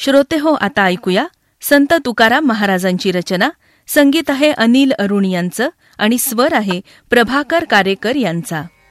श्रोते हो, आता ऐकूया संत तुकाराम महाराजांची रचना. संगीत आहे अनिल अरुण यांचं आणि स्वर आहे प्रभाकर कारेकर यांचा.